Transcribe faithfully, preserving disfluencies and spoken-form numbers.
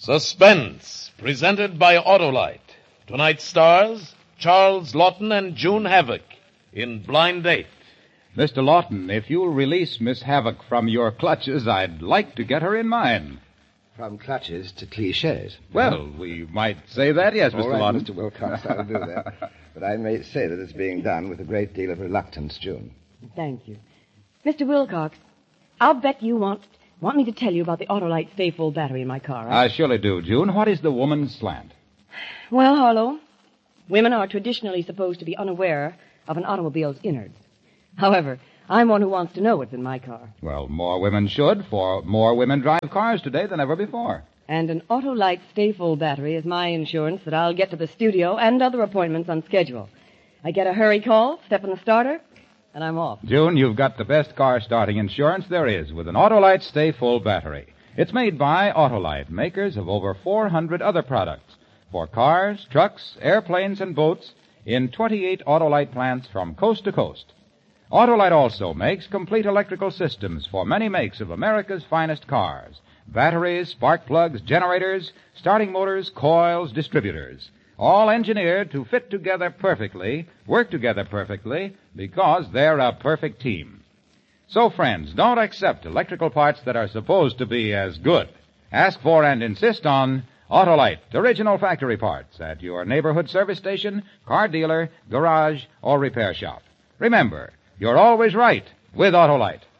Suspense, presented by Autolite. Tonight's stars, Charles Lawton and June Havoc in Blind Date. Mister Lawton, if you'll release Miss Havoc from your clutches, I'd like to get her in mine. From clutches to cliches. Well, we might say that, yes, Mister All right, Lawton. Mister Wilcox, I'll do that. But I may say that it's being done with a great deal of reluctance, June. Thank you. Mister Wilcox, I'll bet you want want me to tell you about the Autolite Stay Full battery in my car. Right? I surely do, June. What is the woman's slant? Well, Harlow, women are traditionally supposed to be unaware of an automobile's innards. However, I'm one who wants to know what's in my car. Well, more women should, for more women drive cars today than ever before. And an Autolite Stay Full battery is my insurance that I'll get to the studio and other appointments on schedule. I get a hurry call, step in the starter, and I'm off. June, you've got the best car starting insurance there is with an Autolite Stay Full battery. It's made by Autolite, makers of over four hundred other products for cars, trucks, airplanes, and boats in twenty-eight Autolite plants from coast to coast. Autolite also makes complete electrical systems for many makes of America's finest cars. Batteries, spark plugs, generators, starting motors, coils, distributors. All engineered to fit together perfectly, work together perfectly, because they're a perfect team. So, friends, don't accept electrical parts that are supposed to be as good. Ask for and insist on Autolite, original factory parts at your neighborhood service station, car dealer, garage, or repair shop. Remember, you're always right with Autolite.